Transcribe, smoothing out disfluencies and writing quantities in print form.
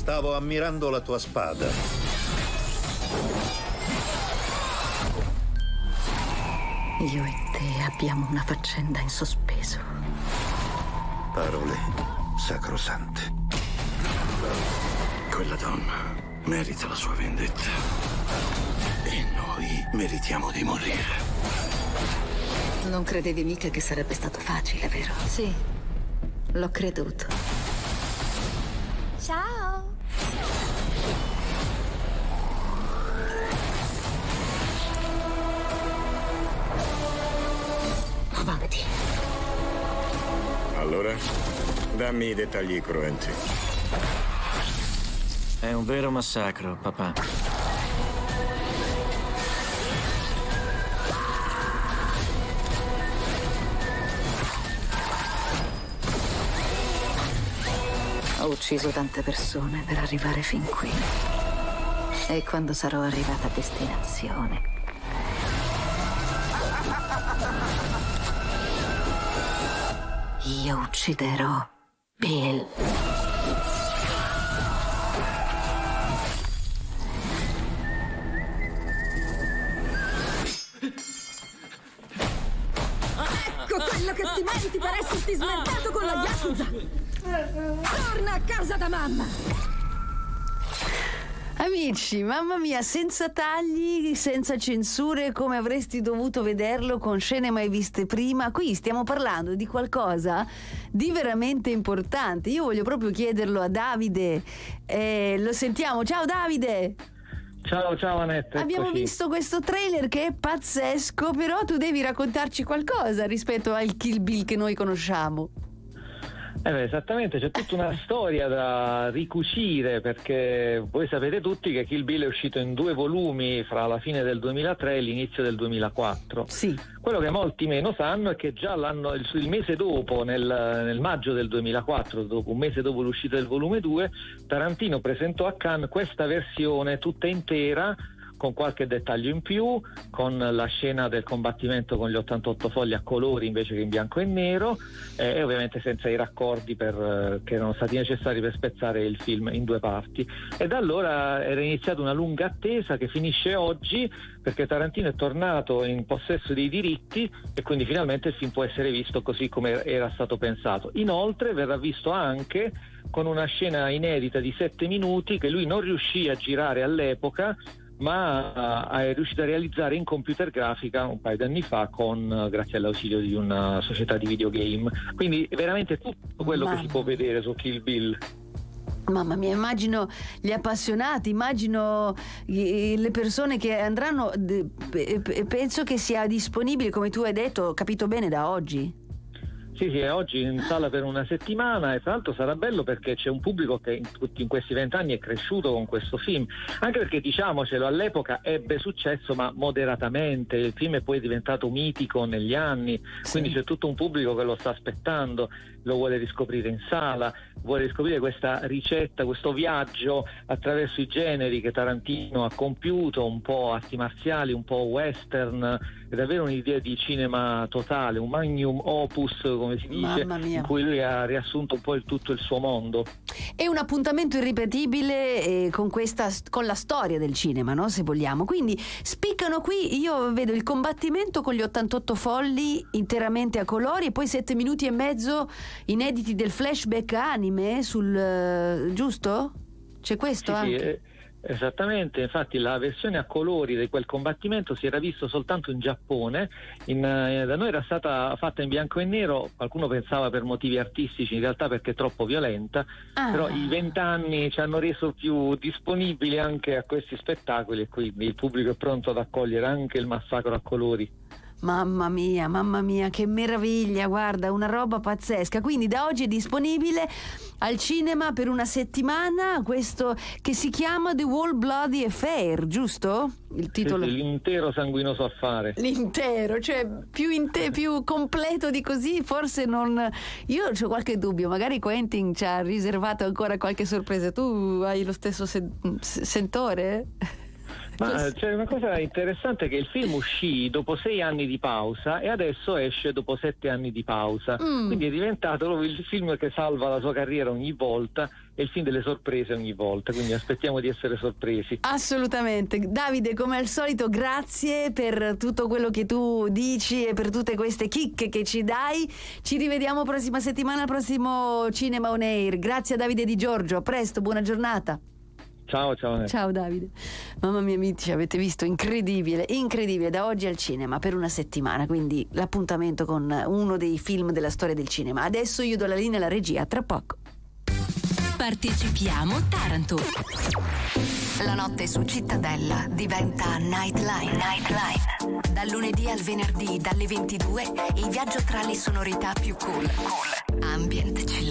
Stavo ammirando la tua spada. Io e te abbiamo una faccenda in sospeso. Parole sacrosante. Quella donna merita la sua vendetta. E noi meritiamo di morire. Non credevi mica che sarebbe stato facile, vero? Sì, l'ho creduto. Ciao! Avanti. Allora, dammi i dettagli cruenti. È un vero massacro, papà. Ho ucciso tante persone per arrivare fin qui. E quando sarò arrivata a destinazione, io ucciderò Bill. Ecco quello che ti meriti per esserti smerdato con la Yakuza! Torna a casa da mamma! Amici, mamma mia, senza tagli, senza censure, come avresti dovuto vederlo, con scene mai viste prima. Qui stiamo parlando di qualcosa di veramente importante. Io voglio proprio chiederlo a Davide. Lo sentiamo. Ciao Davide! Ciao Annette. Abbiamo visto questo trailer che è pazzesco, però tu devi raccontarci qualcosa rispetto al Kill Bill che noi conosciamo. Esattamente, c'è tutta una storia da ricucire, perché voi sapete tutti che Kill Bill è uscito in 2 volumi fra la fine del 2003 e l'inizio del 2004. Sì. Quello che molti meno sanno è che già il mese dopo, nel maggio del 2004, un mese dopo l'uscita del volume 2, Tarantino presentò a Cannes questa versione tutta intera, con qualche dettaglio in più, con la scena del combattimento con gli 88 fogli a colori invece che in bianco e nero, e ovviamente senza i raccordi che erano stati necessari per spezzare il film in 2 parti. E da allora era iniziata una lunga attesa che finisce oggi, perché Tarantino è tornato in possesso dei diritti e quindi finalmente il film può essere visto così come era stato pensato. Inoltre verrà visto anche con una scena inedita di 7 minuti che lui non riuscì a girare all'epoca, ma è riuscito a realizzare in computer grafica un paio di anni fa grazie all'ausilio di una società di videogame. Quindi veramente tutto quello che si può vedere su Kill Bill. Mamma mia, immagino gli appassionati, immagino le persone che andranno, penso che sia disponibile, come tu hai detto, ho capito bene, da oggi. Sì, è oggi in sala per una settimana, e tra l'altro sarà bello perché c'è un pubblico che in questi 20 anni è cresciuto con questo film, anche perché, diciamocelo, all'epoca ebbe successo ma moderatamente, il film è poi diventato mitico negli anni, quindi c'è tutto un pubblico che lo sta aspettando, lo vuole riscoprire in sala, vuole riscoprire questa ricetta, questo viaggio attraverso i generi che Tarantino ha compiuto, un po' arti marziali, un po' western. È davvero un'idea di cinema totale, un magnum opus, come si dice, in cui lui ha riassunto un po' tutto il suo mondo. È un appuntamento irripetibile con la storia del cinema, no? Se vogliamo. Quindi spiccano qui, io vedo il combattimento con gli 88 folli interamente a colori e poi 7 minuti e mezzo inediti del flashback anime giusto? C'è questo anche? Sì, esattamente, infatti la versione a colori di quel combattimento si era visto soltanto in Giappone, da noi era stata fatta in bianco e nero, qualcuno pensava per motivi artistici, in realtà perché è troppo violenta, però i 20 anni ci hanno reso più disponibili anche a questi spettacoli e quindi il pubblico è pronto ad accogliere anche il massacro a colori. Mamma mia, che meraviglia, guarda, una roba pazzesca. Quindi da oggi è disponibile al cinema per una settimana questo che si chiama The Whole Bloody Affair, giusto? Il titolo? Sì, l'intero sanguinoso affare. L'intero, cioè più completo di così forse non... Io ho qualche dubbio, magari Quentin ci ha riservato ancora qualche sorpresa. Tu hai lo stesso sentore? Ma c'è una cosa interessante, che il film uscì dopo 6 anni di pausa e adesso esce dopo 7 anni di pausa, quindi è diventato proprio il film che salva la sua carriera ogni volta e il film delle sorprese ogni volta, quindi aspettiamo di essere sorpresi. Assolutamente. Davide, come al solito, grazie per tutto quello che tu dici e per tutte queste chicche che ci dai. Ci rivediamo prossima settimana al prossimo Cinema On Air. Grazie a Davide Di Giorgio, a presto, buona giornata. Ciao. Ciao Davide. Mamma mia, amici, avete visto? Incredibile, da oggi al cinema per una settimana, quindi l'appuntamento con uno dei film della storia del cinema. Adesso io do la linea alla regia, tra poco. Partecipiamo Taranto. La notte su Cittadella diventa Nightline. Dal lunedì al venerdì dalle 22 il viaggio tra le sonorità più cool. Ambient, chill